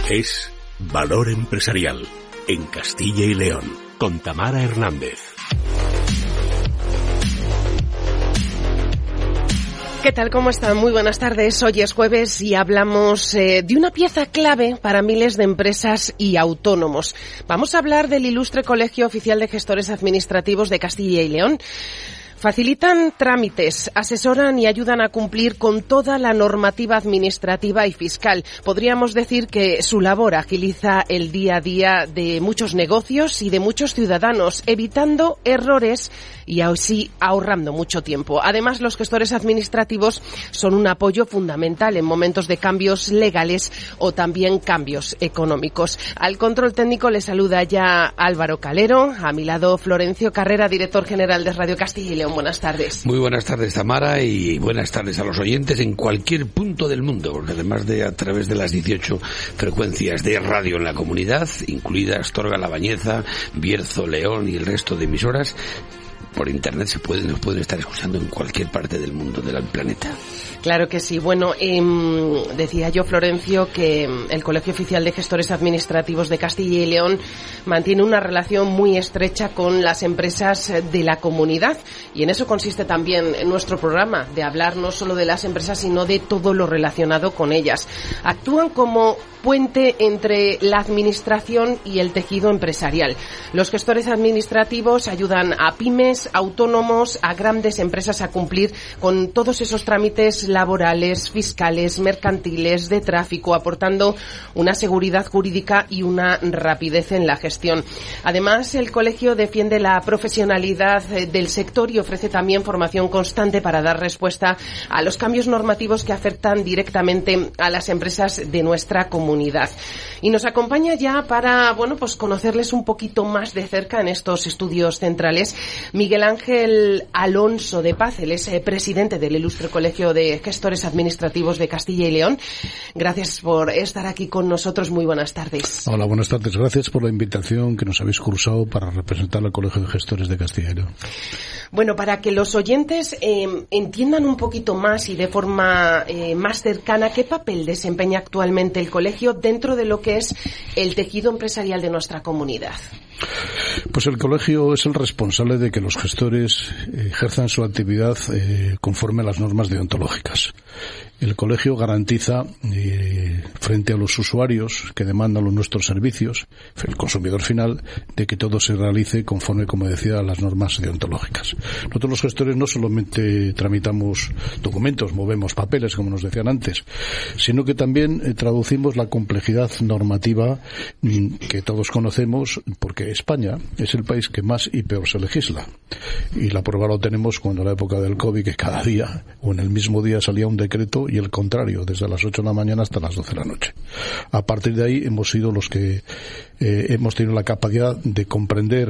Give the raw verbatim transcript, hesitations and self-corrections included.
Es Valor Empresarial, en Castilla y León, con Tamara Hernández. ¿Qué tal? ¿Cómo están? Muy buenas tardes. Hoy es jueves y hablamos eh, de una pieza clave para miles de empresas y autónomos. Vamos a hablar del ilustre Colegio Oficial de Gestores Administrativos de Castilla y León. Facilitan trámites, asesoran y ayudan a cumplir con toda la normativa administrativa y fiscal. Podríamos decir que su labor agiliza el día a día de muchos negocios y de muchos ciudadanos, evitando errores y así ahorrando mucho tiempo. Además, los gestores administrativos son un apoyo fundamental en momentos de cambios legales o también cambios económicos. Al control técnico le saluda ya Álvaro Calero, a mi lado Florencio Carrera, director general de Radio Castilla y León. Buenas tardes. Muy buenas tardes, Tamara, y buenas tardes a los oyentes en cualquier punto del mundo, porque además de a través de las dieciocho frecuencias de radio en la comunidad, incluidas Torga, La Bañeza, Bierzo, León y el resto de emisoras, por internet se pueden, nos pueden estar escuchando en cualquier parte del mundo, del planeta. Claro que sí. Bueno, eh, decía yo, Florencio, que el Colegio Oficial de Gestores Administrativos de Castilla y León mantiene una relación muy estrecha con las empresas de la comunidad, y en eso consiste también nuestro programa, de hablar no solo de las empresas, sino de todo lo relacionado con ellas. Actúan como puente entre la administración y el tejido empresarial. Los gestores administrativos ayudan a pymes, autónomos, a grandes empresas a cumplir con todos esos trámites laborales, fiscales, mercantiles, de tráfico, aportando una seguridad jurídica y una rapidez en la gestión. Además, el colegio defiende la profesionalidad del sector y ofrece también formación constante para dar respuesta a los cambios normativos que afectan directamente a las empresas de nuestra comunidad. Comunidad. Y nos acompaña ya para, bueno, pues conocerles un poquito más de cerca en estos estudios centrales Miguel Ángel Alonso de Paz. Él es eh, presidente del ilustre Colegio de Gestores Administrativos de Castilla y León. Gracias por estar aquí con nosotros. Muy buenas tardes. Hola, buenas tardes. Gracias por la invitación que nos habéis cursado para representar al Colegio de Gestores de Castilla y León. Bueno, para que los oyentes eh, entiendan un poquito más y de forma eh, más cercana qué papel desempeña actualmente el colegio dentro de lo que es el tejido empresarial de nuestra comunidad. Pues el colegio es el responsable de que los gestores ejerzan su actividad eh, conforme a las normas deontológicas. El colegio garantiza eh, frente a los usuarios que demandan los nuestros servicios, el consumidor final, de que todo se realice conforme, como decía, a las normas deontológicas. Nosotros los gestores no solamente tramitamos documentos, movemos papeles, como nos decían antes, sino que también eh, traducimos la complejidad normativa mm, que todos conocemos, porque España es el país que más y peor se legisla. Y la prueba lo tenemos cuando en la época del COVID, que cada día o en el mismo día salía un decreto y el contrario, desde las ocho de la mañana hasta las doce de la noche. A partir de ahí hemos sido los que eh, hemos tenido la capacidad de comprender